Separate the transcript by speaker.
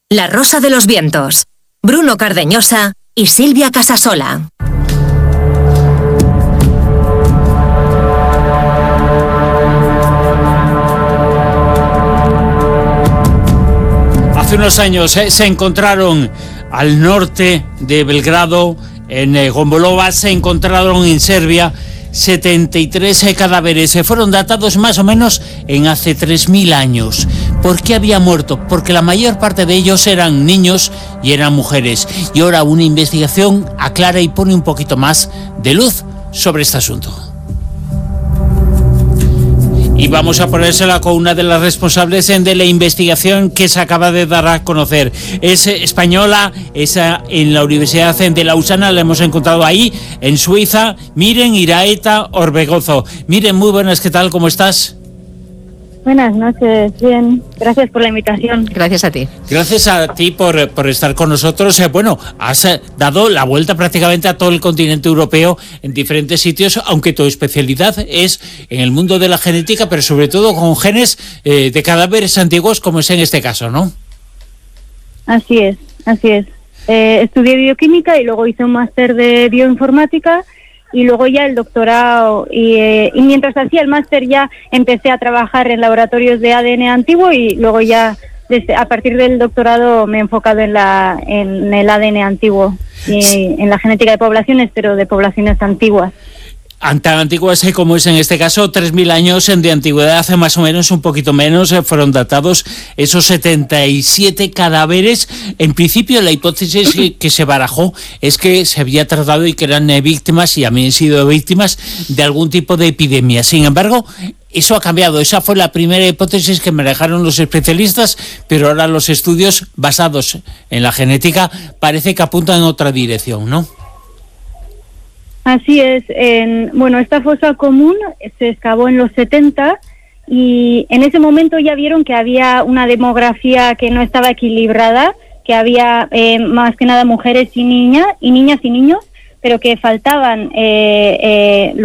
Speaker 1: La Rosa de los Vientos, Bruno Cardeñosa y Silvia Casasola.
Speaker 2: Hace unos años se encontraron al norte de Belgrado, en Gombolova, se encontraron en Serbia 73 cadáveres. Se fueron datados más o menos en hace 3.000 años. ¿Por qué había muerto? Porque la mayor parte de ellos eran niños y eran mujeres. Y ahora una investigación aclara y pone un poquito más de luz sobre este asunto. Y vamos a ponérsela con una de las responsables de la investigación que se acaba de dar a conocer. Es española, es en la Universidad de Lausana, la hemos encontrado ahí, en Suiza. Miren Iraeta Orbegozo. Miren, muy buenas, ¿qué tal? ¿Cómo estás?
Speaker 3: Buenas noches, bien. Gracias por la invitación.
Speaker 4: Gracias a ti.
Speaker 2: Gracias a ti por estar con nosotros. Bueno, has dado la vuelta prácticamente a todo el continente europeo en diferentes sitios, aunque tu especialidad es en el mundo de la genética, pero sobre todo con genes de cadáveres antiguos, como es en este caso, ¿no?
Speaker 3: Así es, así es. Estudié bioquímica y luego hice un máster de bioinformática y luego ya el doctorado, y mientras hacía el máster ya empecé a trabajar en laboratorios de ADN antiguo, y luego ya a partir del doctorado me he enfocado en el ADN antiguo y en la genética de poblaciones, pero de poblaciones antiguas.
Speaker 2: Tan antiguas como es en este caso, 3.000 años de antigüedad, hace más o menos, un poquito menos, fueron datados esos 77 cadáveres. En principio, la hipótesis que se barajó es que se había tratado y que eran víctimas, y habían sido víctimas de algún tipo de epidemia. Sin embargo, eso ha cambiado. Esa fue la primera hipótesis que manejaron los especialistas, pero ahora los estudios basados en la genética parece que apuntan en otra dirección, ¿no?
Speaker 3: Así es. Esta fosa común se excavó en los 70 y en ese momento ya vieron que había una demografía que no estaba equilibrada, que había más que nada mujeres y niñas y niños, pero que faltaban